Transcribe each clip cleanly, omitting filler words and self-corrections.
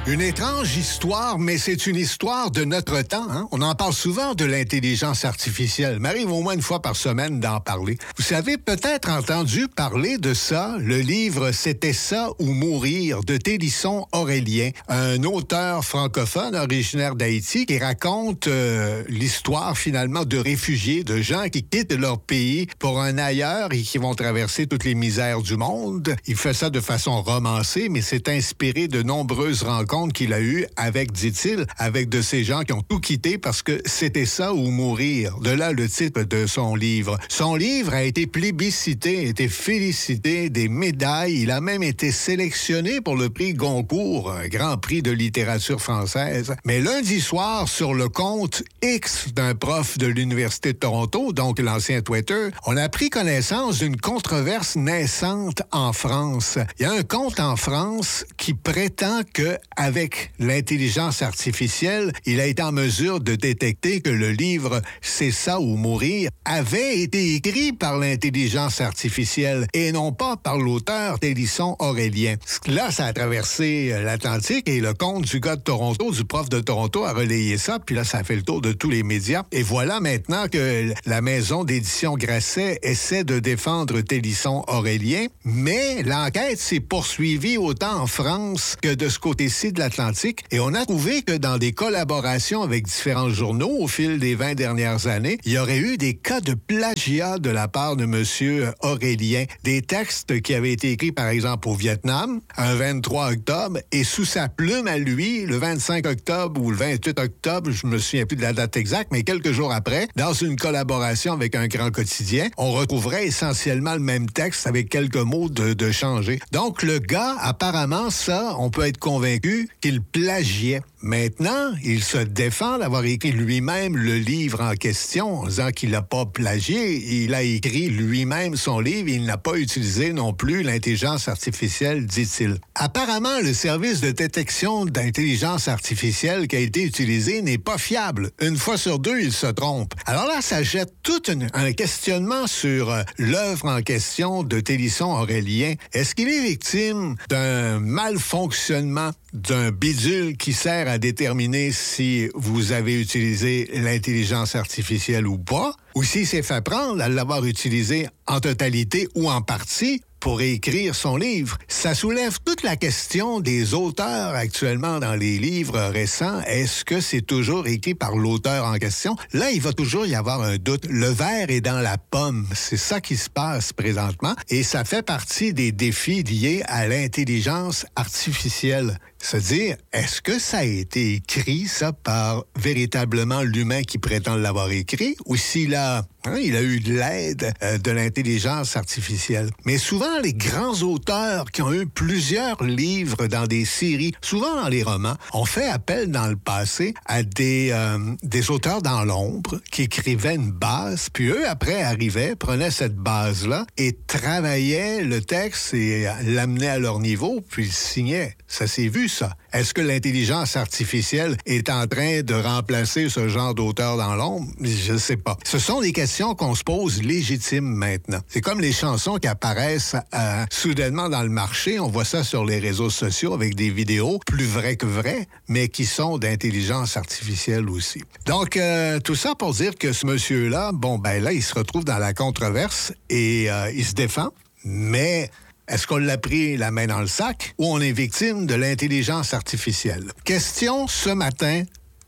Une étrange histoire, mais c'est une histoire de notre temps. Hein? On en parle souvent de l'intelligence artificielle. M'arrive au moins une fois par semaine d'en parler. Vous avez peut-être entendu parler de ça, le livre « C'était ça ou mourir » de Télisson Aurélien, un auteur francophone originaire d'Haïti qui raconte l'histoire finalement de réfugiés, de gens qui quittent leur pays pour un ailleurs et qui vont traverser toutes les misères du monde. Il fait ça de façon romancée, mais c'est inspiré de nombreuses rencontres qu'il a eues avec, dit-il, avec de ces gens qui ont tout quitté parce que c'était ça ou mourir. De là le titre de son livre. Son livre a été plébiscité, a été félicité, des médailles. Il a même été sélectionné pour le prix Goncourt, un grand prix de littérature française. Mais lundi soir, sur le compte X d'un prof de l'Université de Toronto, donc l'ancien Twitter, on a pris connaissance d'une controverse naissante en France. Il y a un compte en France qui prétend que avec l'intelligence artificielle, il a été en mesure de détecter que le livre « C'est ça ou mourir » avait été écrit par l'intelligence artificielle et non pas par l'auteur Télisson Aurélien. Là, ça a traversé l'Atlantique et le compte du gars de Toronto, du prof de Toronto, a relayé ça, puis là, ça a fait le tour de tous les médias. Et voilà maintenant que la maison d'édition Grasset essaie de défendre Télisson Aurélien, mais l'enquête s'est poursuivie autant en France que de ce côté-ci de l'Atlantique, et on a trouvé que dans des collaborations avec différents journaux au fil des 20 dernières années, il y aurait eu des cas de plagiat de la part de M. Aurélien. Des textes qui avaient été écrits, par exemple, au Vietnam, un 23 octobre, et sous sa plume à lui, le 25 octobre ou le 28 octobre, je me souviens plus de la date exacte, mais quelques jours après, dans une collaboration avec un grand quotidien, on retrouverait essentiellement le même texte avec quelques mots de changés. Donc, le gars, apparemment, ça, on peut être convaincu qu'il plagiait. Maintenant, il se défend d'avoir écrit lui-même le livre en question, en disant qu'il n'a pas plagié. Il a écrit lui-même son livre. Il n'a pas utilisé non plus l'intelligence artificielle, dit-il. Apparemment, le service de détection d'intelligence artificielle qui a été utilisé n'est pas fiable. Une fois sur deux, il se trompe. Alors là, ça jette tout un questionnement sur l'œuvre en question de Télisson Aurélien. Est-ce qu'il est victime d'un malfonctionnement d'un bidule qui sert à déterminer si vous avez utilisé l'intelligence artificielle ou pas, ou s'il s'est fait prendre à l'avoir utilisé en totalité ou en partie pour écrire son livre? Ça soulève toute la question des auteurs actuellement dans les livres récents. Est-ce que c'est toujours écrit par l'auteur en question? Là, il va toujours y avoir un doute. Le verre est dans la pomme. C'est ça qui se passe présentement. Et ça fait partie des défis liés à l'intelligence artificielle. Se dire, est-ce que ça a été écrit, ça, par véritablement l'humain qui prétend l'avoir écrit, ou s'il a... il a eu de l'aide de l'intelligence artificielle. Mais souvent, les grands auteurs qui ont eu plusieurs livres dans des séries, souvent dans les romans, ont fait appel dans le passé à des auteurs dans l'ombre qui écrivaient une base, puis eux, après, arrivaient, prenaient cette base-là et travaillaient le texte et l'amenaient à leur niveau, puis ils signaient. Ça s'est vu, ça. Est-ce que l'intelligence artificielle est en train de remplacer ce genre d'auteur dans l'ombre? Je ne sais pas. Ce sont des questions qu'on se pose légitimes maintenant. C'est comme les chansons qui apparaissent soudainement dans le marché. On voit ça sur les réseaux sociaux avec des vidéos plus vraies que vraies, mais qui sont d'intelligence artificielle aussi. Donc, tout ça pour dire que ce monsieur-là, là, il se retrouve dans la controverse et il se défend, mais... Est-ce qu'on l'a pris la main dans le sac ou on est victime de l'intelligence artificielle? Question ce matin,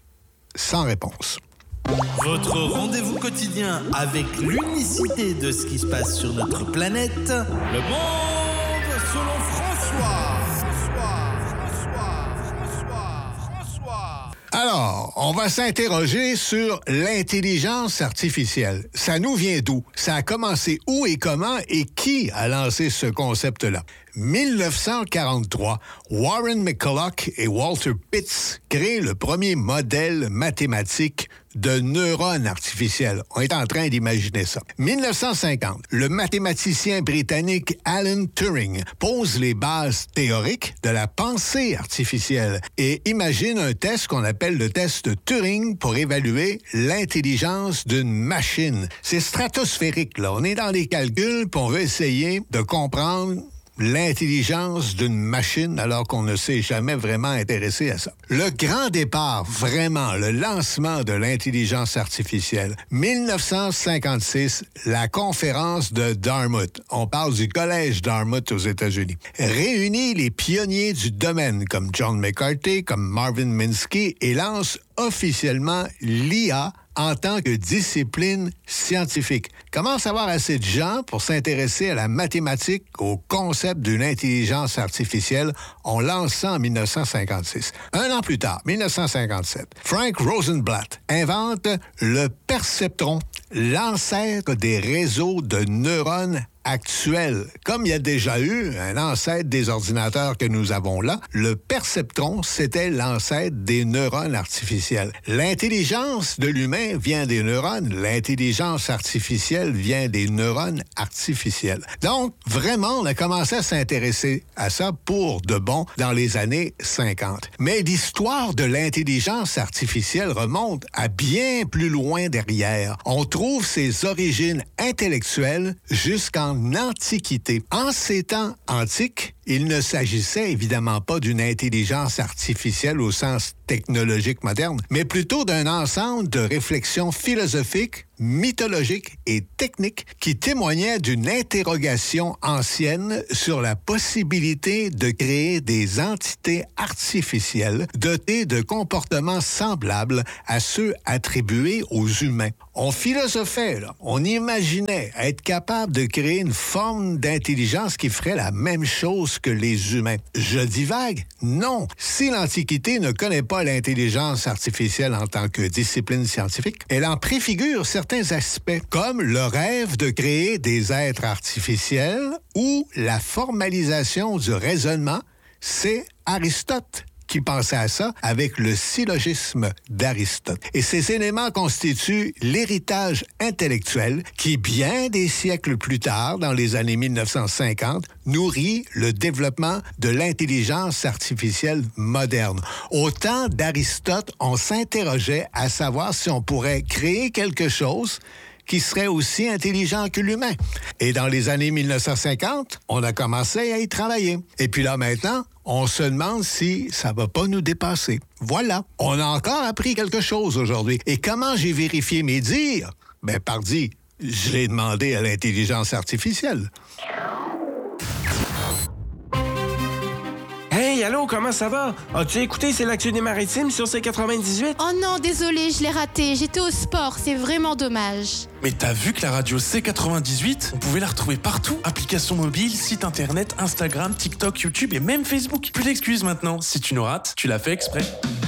sans réponse. Votre rendez-vous quotidien avec l'unicité de ce qui se passe sur notre planète. Le monde selon François. Alors, on va s'interroger sur l'intelligence artificielle. Ça nous vient d'où? Ça a commencé où et comment et qui a lancé ce concept-là? 1943, Warren McCulloch et Walter Pitts créent le premier modèle mathématique de neurones artificiels. On est en train d'imaginer ça. 1950, le mathématicien britannique Alan Turing pose les bases théoriques de la pensée artificielle et imagine un test qu'on appelle le test de Turing pour évaluer l'intelligence d'une machine. C'est stratosphérique, là. On est dans les calculs, puis on veut essayer de comprendre l'intelligence d'une machine alors qu'on ne s'est jamais vraiment intéressé à ça. Le grand départ, vraiment, le lancement de l'intelligence artificielle. 1956, la conférence de Dartmouth. On parle du collège Dartmouth aux États-Unis. Réunit les pionniers du domaine comme John McCarthy, comme Marvin Minsky et lance officiellement l'IA en tant que discipline scientifique. Commence à avoir assez de gens pour s'intéresser à la mathématique, au concept d'une intelligence artificielle. On lance ça en 1956. Un an plus tard, 1957, Frank Rosenblatt invente le perceptron, l'ancêtre des réseaux de neurones actuel. Comme il y a déjà eu un ancêtre des ordinateurs que nous avons là, le perceptron, c'était l'ancêtre des neurones artificiels. L'intelligence de l'humain vient des neurones, l'intelligence artificielle vient des neurones artificiels. Donc, vraiment, on a commencé à s'intéresser à ça pour de bon dans les années 50. Mais l'histoire de l'intelligence artificielle remonte à bien plus loin derrière. On trouve ses origines intellectuelles jusqu'en Antiquité. En ces temps antiques, il ne s'agissait évidemment pas d'une intelligence artificielle au sens technologique moderne, mais plutôt d'un ensemble de réflexions philosophiques, mythologiques et techniques qui témoignaient d'une interrogation ancienne sur la possibilité de créer des entités artificielles dotées de comportements semblables à ceux attribués aux humains. On philosophait, là. On imaginait être capable de créer une forme d'intelligence qui ferait la même chose que les humains. Je divague? Non. Si l'Antiquité ne connaît pas l'intelligence artificielle en tant que discipline scientifique, elle en préfigure certains aspects, comme le rêve de créer des êtres artificiels ou la formalisation du raisonnement. C'est Aristote qui pensait à ça avec le syllogisme d'Aristote. Et ces éléments constituent l'héritage intellectuel qui, bien des siècles plus tard, dans les années 1950, nourrit le développement de l'intelligence artificielle moderne. Au temps d'Aristote, on s'interrogeait à savoir si on pourrait créer quelque chose qui serait aussi intelligent que l'humain. Et dans les années 1950, on a commencé à y travailler. Et puis là, maintenant, on se demande si ça va pas nous dépasser. Voilà. On a encore appris quelque chose aujourd'hui. Et comment j'ai vérifié mes dires? Ben, pardi, je l'ai demandé à l'intelligence artificielle. Hey, allô, comment ça va? As-tu écouté C'est l'actu des maritimes sur C98? Oh non, désolé, je l'ai raté. J'étais au sport, c'est vraiment dommage. Mais t'as vu que la radio C98, on pouvait la retrouver partout? Application mobile, site internet, Instagram, TikTok, YouTube et même Facebook. Plus d'excuses maintenant. Si tu nous rates, tu l'as fait exprès.